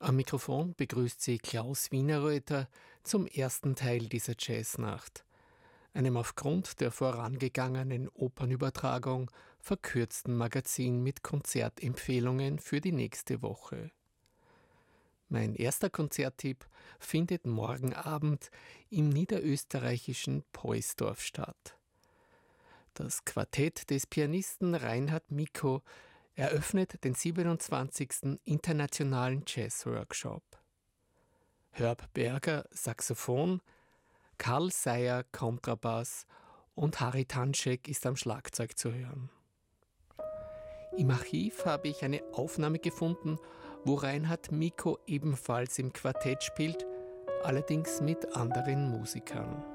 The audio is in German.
Am Mikrofon begrüßt sie Klaus Wienerröther zum ersten Teil dieser Jazznacht, einem aufgrund der vorangegangenen Opernübertragung verkürzten Magazin mit Konzertempfehlungen für die nächste Woche. Mein erster Konzerttipp findet morgen Abend im niederösterreichischen Poisdorf statt. Das Quartett des Pianisten Reinhard Mikko eröffnet den 27. Internationalen Jazz-Workshop. Herb Berger Saxophon, Karl Seyer Kontrabass und Harry Tanschek ist am Schlagzeug zu hören. Im Archiv habe ich eine Aufnahme gefunden, wo Reinhard Mikko ebenfalls im Quartett spielt, allerdings mit anderen Musikern.